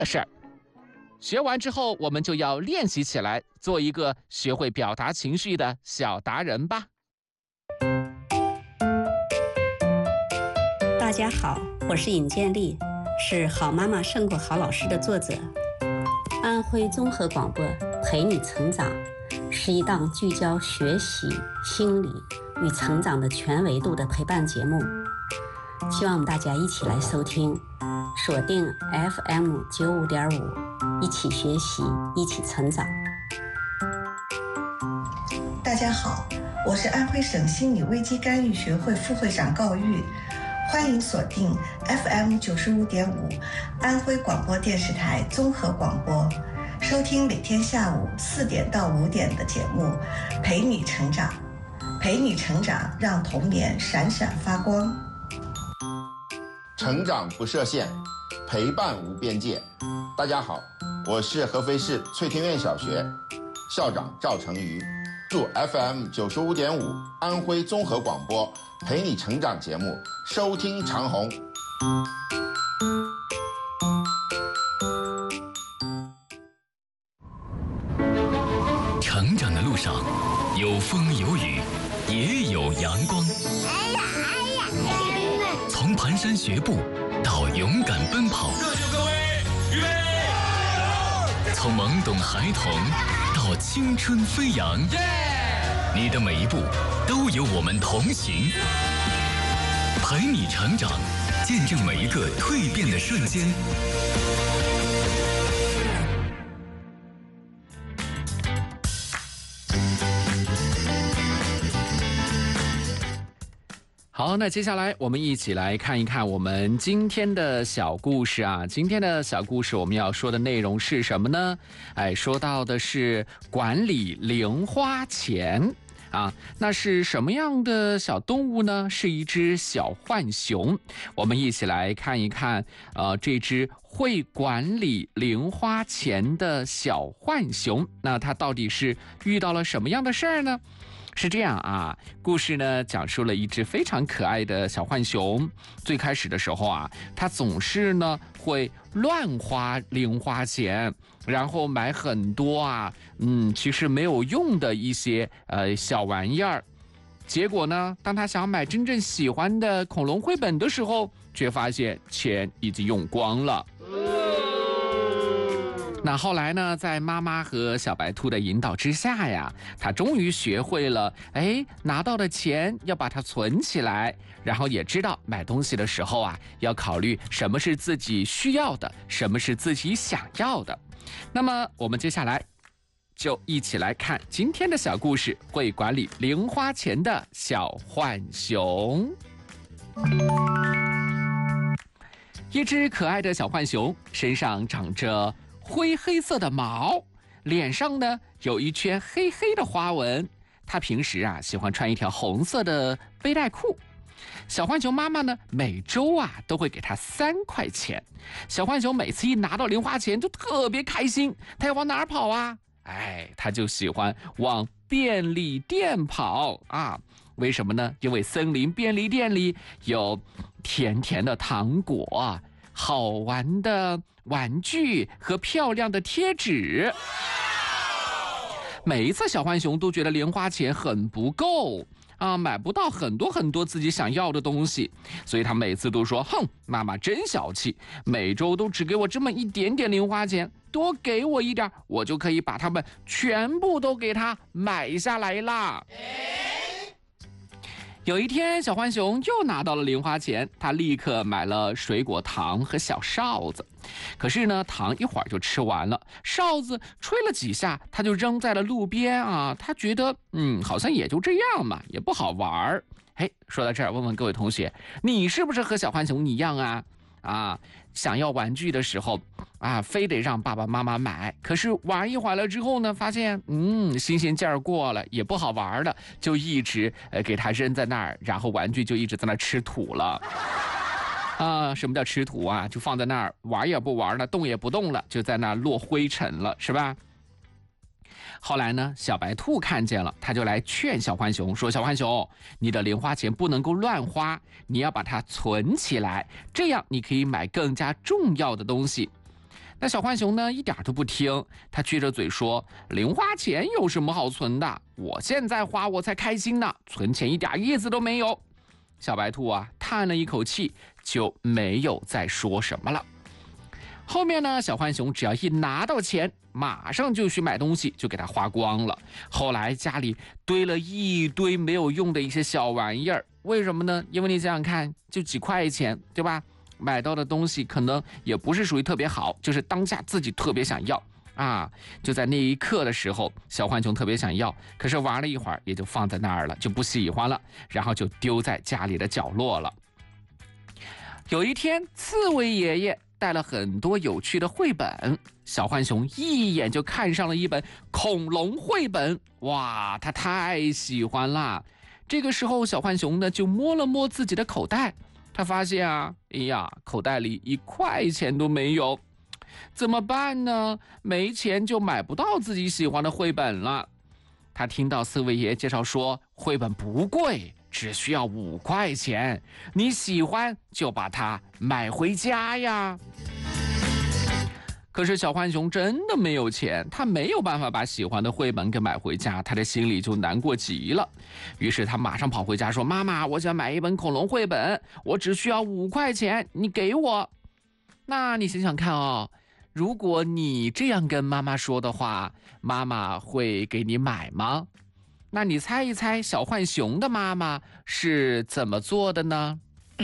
的事儿。学完之后，我们就要练习起来，做一个学会表达情绪的小达人吧。 大家好，我是尹建莉，是好妈妈胜过好老师的作者。安徽综合广播陪你成长是一档聚焦学习、心理与成长的全维度的陪伴节目，希望大家一起来收听，锁定 FM95.5，一起学习，一起成长。 大家好，我是安徽省心理危机干预学会副会长高玉，欢迎锁定 FM95.5 安徽广播电视台综合广播，收听每天下午4点到5点的节目，陪你成长，陪你成长，让童年闪闪发光。 成长不设限，陪伴无边界。大家好，我是合肥市翠天苑小学校长赵成瑜，祝 FM95.5 安徽综合广播陪你成长节目收听长虹。 成长的路上有风有雨，也有阳光。从蹒跚学步到勇敢奔跑， 热血各位，预备！ 从懵懂孩童到青春飞扬，你的每一步都有我们同行，陪你成长，见证每一个蜕变的瞬间。 好，那接下来我们一起来看一看我们今天的小故事啊。今天的小故事我们要说的内容是什么呢？说到的是管理零花钱啊。那是什么样的小动物呢？是一只小浣熊。我们一起来看一看这只会管理零花钱的小浣熊，那它到底是遇到了什么样的事儿呢？是这样啊，故事呢讲述了一只非常可爱的小浣熊。最开始的时候啊，它总是呢会乱花零花钱，然后买很多其实没有用的一些小玩意儿。结果呢，当他想买真正喜欢的恐龙绘本的时候，却发现钱已经用光了。那后来呢，在妈妈和小白兔的引导之下呀，他终于学会了，拿到的钱要把它存起来，然后也知道买东西的时候啊，要考虑什么是自己需要的，什么是自己想要的。那么我们接下来就一起来看今天的小故事，会管理零花钱的小浣熊。一只可爱的小浣熊，身上长着灰黑色的毛，脸上呢有一圈黑黑的花纹。它平时喜欢穿一条红色的背带裤。小浣熊妈妈呢每周都会给它3块钱。小浣熊每次一拿到零花钱就特别开心，它要往哪儿跑啊？它就喜欢往便利店跑啊。为什么呢？因为森林便利店里有甜甜的糖果，好玩的玩具和漂亮的贴纸。每一次小浣熊都觉得零花钱很不够买不到很多自己想要的东西，所以他每次都说，哼，妈妈真小气，每周都只给我这么一点点零花钱，多给我一点，我就可以把它们全部都给它买下来啦。有一天，小浣熊又拿到了零花钱，他立刻买了水果糖和小哨子。可是呢，糖一会儿就吃完了，哨子吹了几下，他就扔在了路边他觉得好像也就这样嘛，也不好玩。说到这儿，问问各位同学，你是不是和小浣熊一样想要玩具的时候非得让爸爸妈妈买，可是玩一会儿了之后呢，发现新鲜劲儿过了，也不好玩了，就一直给它扔在那儿，然后玩具就一直在那儿吃土了。什么叫吃土就放在那儿，玩也不玩了，动也不动了，就在那儿落灰尘了，是吧？后来呢，小白兔看见了，他就来劝小浣熊说，小浣熊，你的零花钱不能够乱花，你要把它存起来，这样你可以买更加重要的东西。 那小浣熊呢，一点都不听，他撅着嘴说：“零花钱有什么好存的？我现在花我才开心呢，存钱一点意思都没有。”小白兔啊，叹了一口气，就没有再说什么了。后面呢，小浣熊只要一拿到钱，马上就去买东西，就给它花光了。后来家里堆了一堆没有用的一些小玩意儿，为什么呢？因为你想想看，就几块钱，对吧？买到的东西可能也不是属于特别好，就是当下自己特别想要啊。就在那一刻的时候，小浣熊特别想要，可是玩了一会儿也就放在那儿了，就不喜欢了，然后就丢在家里的角落了。有一天，刺猬爷爷带了很多有趣的绘本，小浣熊一眼就看上了一本恐龙绘本，哇，他太喜欢了。这个时候，小浣熊呢就摸了摸自己的口袋，他发现啊，哎呀，口袋里1块钱都没有，怎么办呢？没钱就买不到自己喜欢的绘本了。他听到刺猬爷介绍说，绘本不贵，只需要5块钱，你喜欢就把它买回家呀。可是小浣熊真的没有钱，他没有办法把喜欢的绘本给买回家，他的心里就难过极了。于是他马上跑回家说：“妈妈，我想买一本恐龙绘本，我只需要5块钱，你给我。”那你想想看哦，如果你这样跟妈妈说的话，妈妈会给你买吗？那你猜一猜，小浣熊的妈妈是怎么做的呢？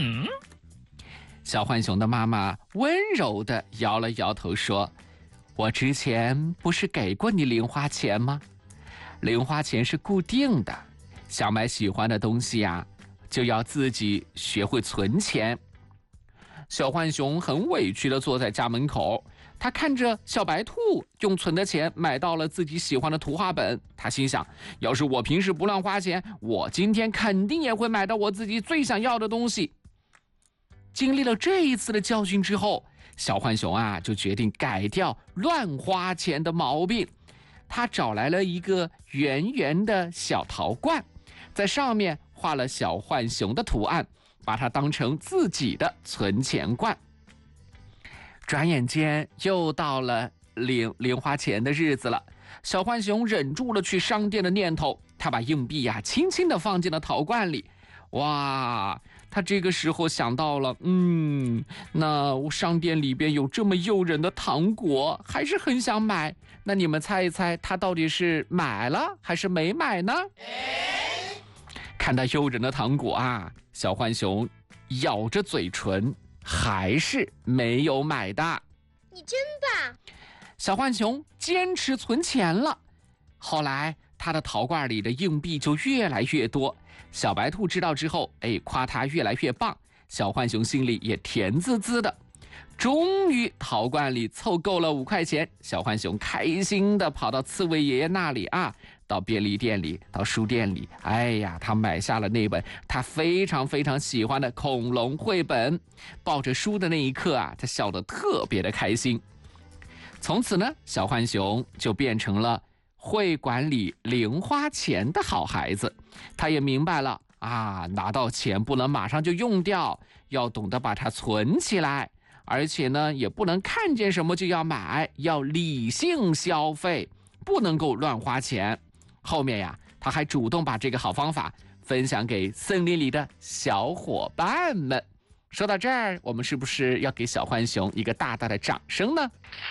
小浣熊的妈妈温柔地摇了摇头说：“我之前不是给过你零花钱吗？零花钱是固定的，想买喜欢的东西呀，就要自己学会存钱。”小浣熊很委屈地坐在家门口，他看着小白兔用存的钱买到了自己喜欢的图画本，他心想，要是我平时不乱花钱，我今天肯定也会买到我自己最想要的东西。经历了这一次的教训之后，小浣熊啊就决定改掉乱花钱的毛病。他找来了一个圆圆的小陶罐，在上面画了小浣熊的图案，把它当成自己的存钱罐。转眼间又到了零花钱的日子了，小浣熊忍住了去商店的念头，他把硬币呀轻轻地放进了陶罐里。哇，他这个时候想到了，那商店里边有这么诱人的糖果，还是很想买。那你们猜一猜，他到底是买了还是没买呢？看到诱人的糖果啊，小浣熊咬着嘴唇，还是没有买的。 你真棒！ 小浣熊坚持存钱了。后来他的陶罐里的硬币就越来越多，小白兔知道之后，夸他越来越棒，小浣熊心里也甜滋滋的。终于陶罐里凑够了5块钱，小浣熊开心地跑到刺猬爷爷那里啊，到便利店里，到书店里，他买下了那本他非常非常喜欢的恐龙绘本。抱着书的那一刻啊，他笑得特别的开心。从此呢，小浣熊就变成了会管理零花钱的好孩子。他也明白了啊，拿到钱不能马上就用掉，要懂得把它存起来。而且呢，也不能看见什么就要买，要理性消费，不能够乱花钱。后面呀，他还主动把这个好方法分享给森林里的小伙伴们。说到这儿，我们是不是要给小浣熊一个大大的掌声呢？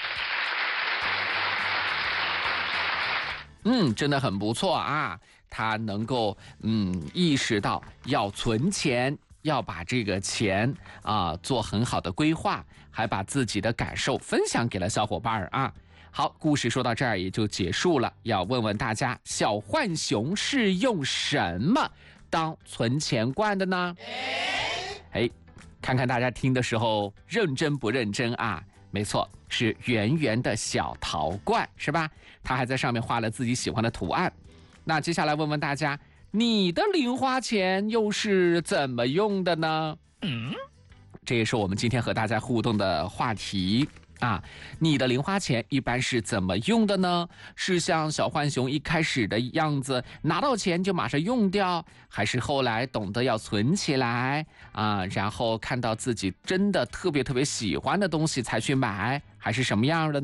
真的很不错啊，他能够意识到要存钱，要把这个钱做很好的规划，还把自己的感受分享给了小伙伴啊。好，故事说到这儿也就结束了。要问问大家，小浣熊是用什么当存钱罐的呢？看看大家听的时候认真不认真啊？没错，是圆圆的小陶罐，是吧？他还在上面画了自己喜欢的图案。那接下来问问大家，你的零花钱又是怎么用的呢？这也是我们今天和大家互动的话题啊。你的零花钱一般是怎么用的呢？是像小浣熊一开始的样子，拿到钱就马上用掉，还是后来懂得要存起来啊，然后看到自己真的特别特别喜欢的东西才去买， 还是什么样的呢？